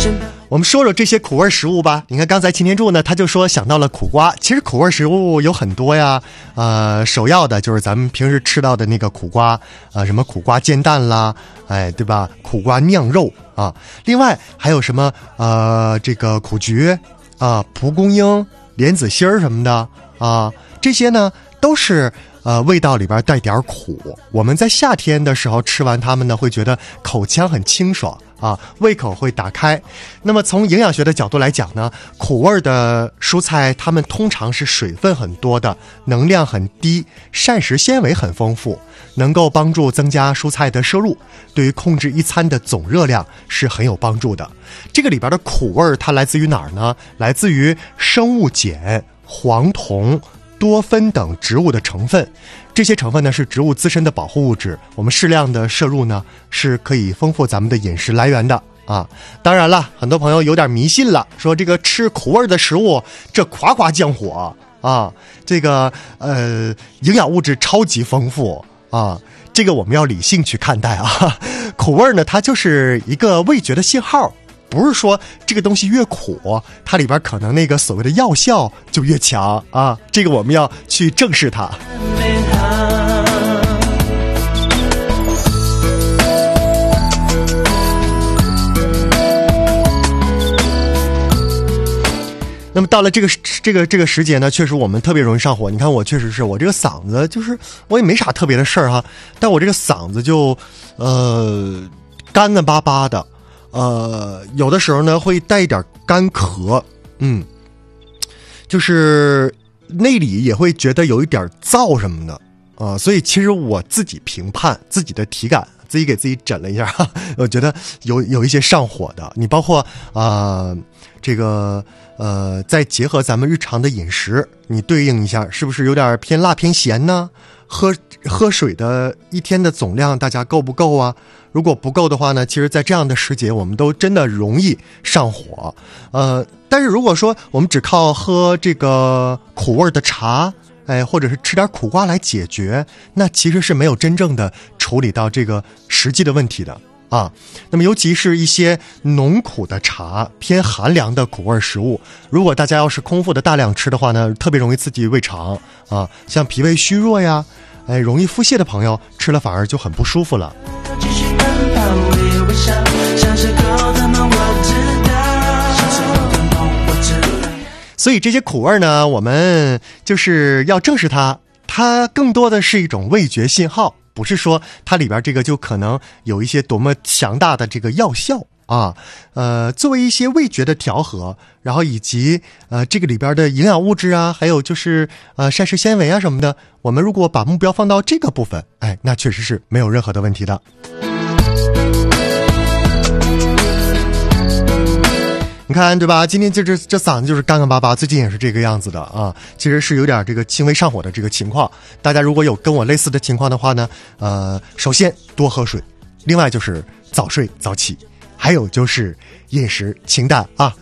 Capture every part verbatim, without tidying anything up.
我们说说这些苦味食物吧。你看刚才擎天柱呢，他就说想到了苦瓜。其实苦味食物有很多呀，呃，首要的就是咱们平时吃到的那个苦瓜，呃，什么苦瓜煎蛋啦，哎，对吧？苦瓜酿肉啊。另外还有什么呃，这个苦菊啊、蒲公英、莲子心儿什么的啊，这些呢都是呃味道里边带点苦。我们在夏天的时候吃完它们呢，会觉得口腔很清爽。啊，胃口会打开。那么从营养学的角度来讲呢，苦味的蔬菜它们通常是水分很多的，能量很低，膳食纤维很丰富，能够帮助增加蔬菜的摄入，对于控制一餐的总热量是很有帮助的。这个里边的苦味它来自于哪儿呢？来自于生物碱、黄酮、多酚等植物的成分。这些成分呢是植物自身的保护物质，我们适量的摄入呢是可以丰富咱们的饮食来源的啊。当然了，很多朋友有点迷信了，说这个吃苦味的食物这夸夸降火啊，这个呃营养物质超级丰富啊，这个我们要理性去看待啊。苦味呢它就是一个味觉的信号，不是说这个东西越苦它里边可能那个所谓的药效就越强啊，这个我们要去正视它。那么到了这个这个这个时节呢，确实我们特别容易上火。你看我确实是我这个嗓子，就是我也没啥特别的事儿哈，但我这个嗓子就呃干干巴巴的，呃有的时候呢会带一点干咳，嗯，就是内里也会觉得有一点燥什么的啊、呃，所以其实我自己评判自己的体感，自己给自己诊了一下，哈哈，我觉得有有一些上火的。你包括啊、呃、这个呃再结合咱们日常的饮食，你对应一下是不是有点偏辣偏咸呢？喝喝水的一天的总量大家够不够啊？如果不够的话呢，其实在这样的时节我们都真的容易上火。呃但是如果说我们只靠喝这个苦味的茶，哎，或者是吃点苦瓜来解决，那其实是没有真正的处理到这个实际的问题的啊。那么尤其是一些浓苦的茶，偏寒凉的苦味食物，如果大家要是空腹的大量吃的话呢，特别容易刺激胃肠啊，像脾胃虚弱呀，哎，容易腹泻的朋友吃了反而就很不舒服了。所以这些苦味呢，我们就是要正视它，它更多的是一种味觉信号，不是说它里边这个就可能有一些多么强大的这个药效啊。呃，作为一些味觉的调和，然后以及呃这个里边的营养物质啊，还有就是呃膳食纤维啊什么的，我们如果把目标放到这个部分，哎，那确实是没有任何的问题的。你看对吧？今天这这这嗓子就是干干巴巴，最近也是这个样子的啊，其实是有点这个轻微上火的这个情况。大家如果有跟我类似的情况的话呢，呃，首先多喝水，另外就是早睡早起，还有就是饮食清淡啊。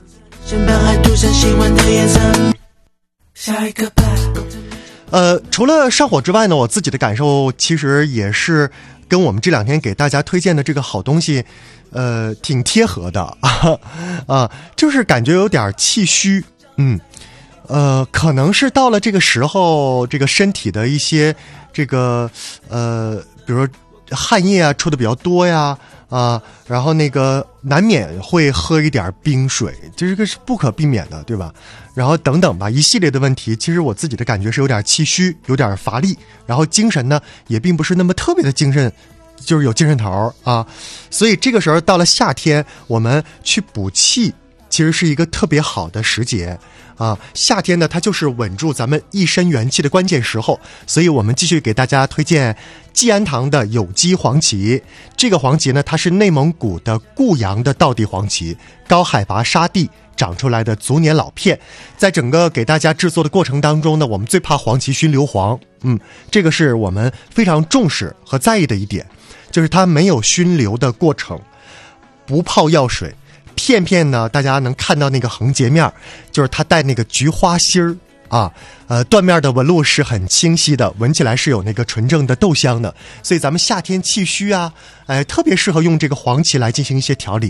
呃，除了上火之外呢，我自己的感受其实也是跟我们这两天给大家推荐的这个好东西呃，挺贴合的啊啊，就是感觉有点气虚，嗯，呃，可能是到了这个时候，这个身体的一些这个呃，比如说汗液啊出的比较多呀，啊，然后那个难免会喝一点冰水，这个是不可避免的，对吧？然后等等吧，一系列的问题，其实我自己的感觉是有点气虚，有点乏力，然后精神呢也并不是那么特别的精神。就是有精神头啊，所以这个时候到了夏天，我们去补气，其实是一个特别好的时节啊。夏天呢，它就是稳住咱们一身元气的关键时候，所以我们继续给大家推荐济安堂的有机黄芪。这个黄芪呢，它是内蒙古的固阳的道地黄芪，高海拔沙地长出来的足年老片。在整个给大家制作的过程当中呢，我们最怕黄芪熏硫磺，嗯，这个是我们非常重视和在意的一点。就是它没有熏流的过程，不泡药水，片片呢大家能看到那个横截面，就是它带那个菊花心儿啊，呃断面的纹路是很清晰的，闻起来是有那个纯正的豆香的，所以咱们夏天气虚啊，哎、呃、特别适合用这个黄芪来进行一些调理。